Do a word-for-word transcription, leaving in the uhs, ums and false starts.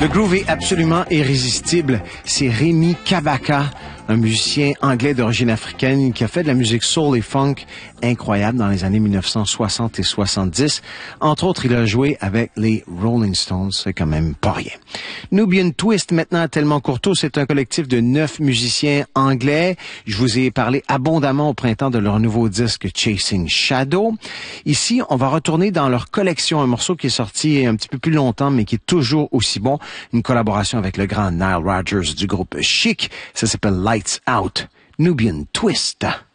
Le groove est absolument irrésistible. C'est Rémi Kabaka, un musicien anglais d'origine africaine qui a fait de la musique soul et funk incroyable dans les années mille neuf cent soixante et soixante-dix. Entre autres, il a joué avec les Rolling Stones, c'est quand même pas rien. Nubian Twist, maintenant à Tellement Courteau, c'est un collectif de neuf musiciens anglais. Je vous ai parlé abondamment au printemps de leur nouveau disque Chasing Shadow. Ici, on va retourner dans leur collection, un morceau qui est sorti un petit peu plus longtemps, mais qui est toujours aussi bon. Une collaboration avec le grand Nile Rodgers du groupe Chic. Ça s'appelle Lights Out. Nubian Twist.